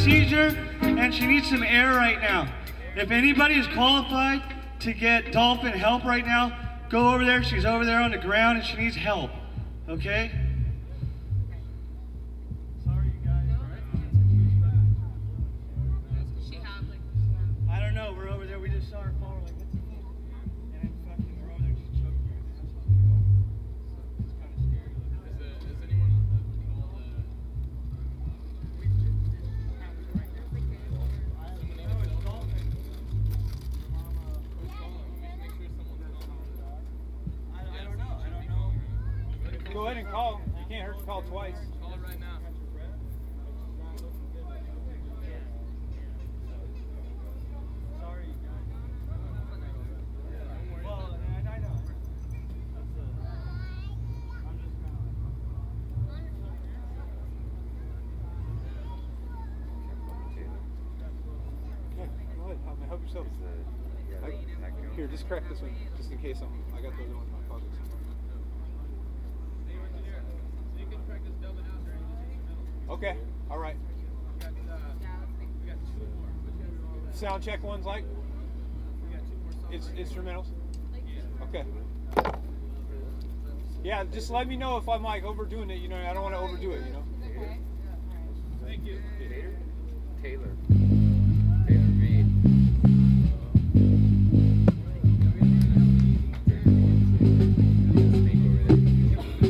seizure and she needs some air right now. If anybody is qualified to get dolphin help right now, go over there. She's over there on the ground and she needs help. Okay? Sorry, you guys. I don't know. We're over there. We just saw her fall. We're like, what's the thing? And then fucking, we're over there just choking her. It's kind of scary. Is anyone called? I don't know. Go ahead and call. You can't hurt to call twice. Call it right now. Sorry, guys. Well, I know. I'm just kind Okay, go ahead. Help yourself. Here, just crack this one, just in case I got the other one in my pocket somewhere. You can practice delving out during this instrumental. Okay, all right. We got 2 more. Sound check one's like? We got 2 more songs. It's instrumentals? Yeah. Okay. Yeah, just let me know if I'm like overdoing it, you know, I don't want to overdo it, you know.